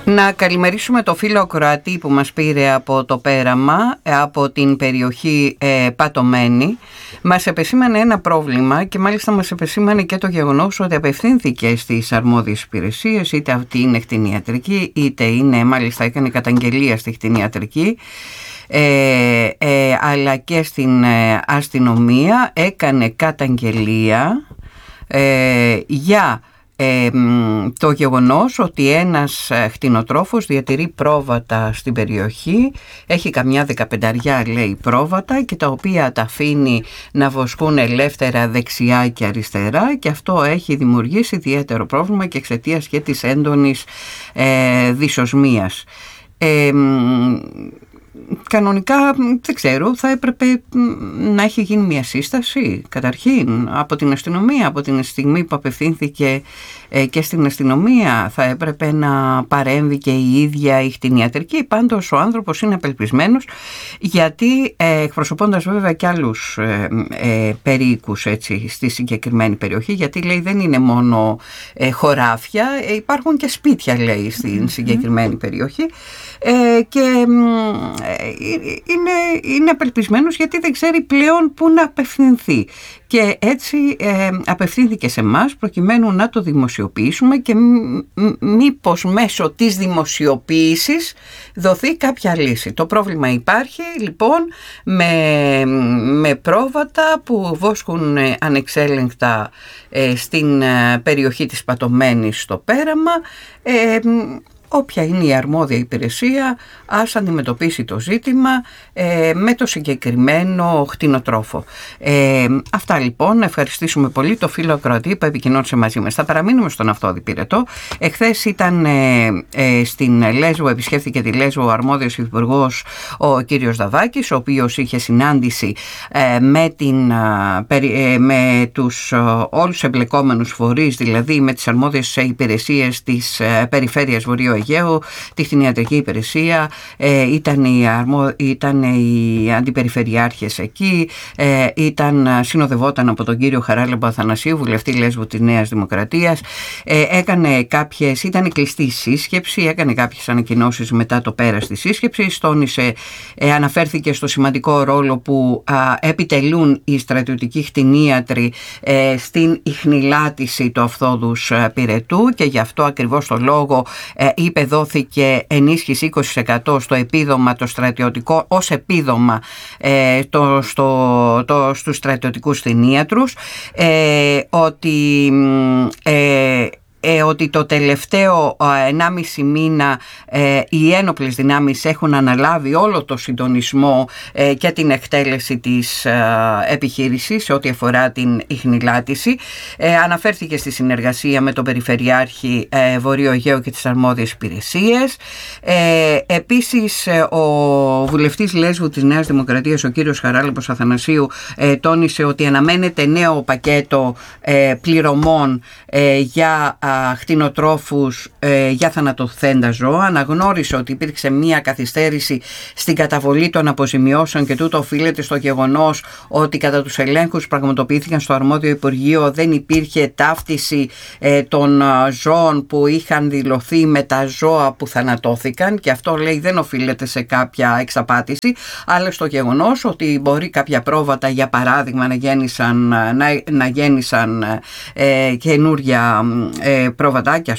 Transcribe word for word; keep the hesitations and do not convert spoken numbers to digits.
Να καλημερίσουμε το φίλο ακροατή που μας πήρε από το πέραμα, από την περιοχή ε, Πατωμένη. Μας επεσήμανε ένα πρόβλημα και μάλιστα μας επεσήμανε και το γεγονός ότι απευθύνθηκε στις αρμόδιες υπηρεσίες, είτε αυτή είναι κτηνιατρική, είτε είναι, μάλιστα έκανε καταγγελία στη κτηνιατρική, ε, ε, αλλά και στην ε, αστυνομία. Έκανε καταγγελία ε, για Ε, το γεγονός ότι ένας κτηνοτρόφος διατηρεί πρόβατα στην περιοχή, έχει καμιά δεκαπενταριά λέει πρόβατα και τα οποία τα αφήνει να βοσκούν ελεύθερα δεξιά και αριστερά, και αυτό έχει δημιουργήσει ιδιαίτερο πρόβλημα και εξαιτίας και της έντονης ε, δυσοσμίας. Ε, Κανονικά, δεν ξέρω, θα έπρεπε να έχει γίνει μια σύσταση καταρχήν από την αστυνομία, από την στιγμή που απευθύνθηκε ε, και στην αστυνομία θα έπρεπε να παρέμβει και η ίδια η κτηνιατρική. Πάντως ο άνθρωπος είναι απελπισμένος, γιατί ε, εκπροσωπώντας βέβαια και άλλους ε, ε, περίοικους έτσι, στη συγκεκριμένη περιοχή, γιατί λέει δεν είναι μόνο ε, χωράφια, ε, υπάρχουν και σπίτια λέει στην συγκεκριμένη περιοχή, ε, και Είναι, είναι απελπισμένος γιατί δεν ξέρει πλέον πού να απευθυνθεί, και έτσι ε, απευθύνθηκε σε εμάς προκειμένου να το δημοσιοποιήσουμε και μήπως μέσω της δημοσιοποίησης δοθεί κάποια λύση. Το πρόβλημα υπάρχει λοιπόν με, με πρόβατα που βόσκουν ανεξέλεγκτα ε, στην περιοχή της Πατωμένης στο πέραμα. ε, Όποια είναι η αρμόδια υπηρεσία, ας αντιμετωπίσει το ζήτημα ε, με το συγκεκριμένο κτηνοτρόφο. Ε, αυτά λοιπόν, να ευχαριστήσουμε πολύ το φίλο ακροατή που επικοινώνησε μαζί μας. Θα παραμείνουμε στον Αυτόδη Πυρετό. Εχθές ήταν ε, ε, στην Λέσβο, επισκέφθηκε τη Λέσβο ο αρμόδιος υπουργός ο κύριος Δαβάκης, ο οποίος είχε συνάντηση ε, με, την, ε, με τους ε, όλους εμπλεκόμενους φορείς, δηλαδή με τις αρμόδιες υπηρεσίες της ε, περιφέρειας Βορείου Αιγαίου, τη κτηνιατρική υπηρεσία, ε, ήταν, οι αρμο, ήταν οι αντιπεριφερειάρχες εκεί, ε, ήταν, συνοδευόταν από τον κύριο Χαράλαμπο Αθανασίου, βουλευτή Λέσβου της Νέας Δημοκρατίας, ε, έκανε κάποιες, ήταν κλειστή σύσκεψη, έκανε κάποιες ανακοινώσεις μετά το πέρας της σύσκεψης, τόνισε, ε, αναφέρθηκε στο σημαντικό ρόλο που α, επιτελούν οι στρατιωτικοί κτηνίατροι ε, στην ιχνηλάτηση του Αυθόδους Πυρετού, και γι' αυτό ακριβώς το λόγο ε, είπε δόθηκε ενίσχυση είκοσι τοις εκατό στο επίδομα το στρατιωτικό, ως επίδομα ε, το, στο, το, στους στρατιωτικούς κτηνίατρους, ε, ότι ε, Ε, ότι το τελευταίο ενάμιση μήνα ε, οι ένοπλες δυνάμεις έχουν αναλάβει όλο το συντονισμό ε, και την εκτέλεση της ε, επιχείρησης σε ό,τι αφορά την ιχνηλάτηση. Ε, αναφέρθηκε στη συνεργασία με τον Περιφερειάρχη ε, Βορείου Αιγαίου και τις αρμόδιες υπηρεσίες. Ε, επίσης ο βουλευτής Λέσβου της Νέας Δημοκρατίας, ο κύριος Χαράλαμπος Αθανασίου, ε, τόνισε ότι αναμένεται νέο πακέτο ε, πληρωμών ε, για κτηνοτρόφους ε, για θανατοθέντα ζώα. Αναγνώρισε ότι υπήρξε μία καθυστέρηση στην καταβολή των αποζημιώσεων, και τούτο οφείλεται στο γεγονός ότι κατά τους ελέγχους πραγματοποιήθηκαν στο αρμόδιο Υπουργείο δεν υπήρχε ταύτιση ε, των ζώων που είχαν δηλωθεί με τα ζώα που θανατώθηκαν, και αυτό λέει δεν οφείλεται σε κάποια εξαπάτηση, αλλά στο γεγονός ότι μπορεί κάποια πρόβατα, για παράδειγμα, να γέννησαν, να, να γέννησαν ε, καινούρια ε, προβατάκια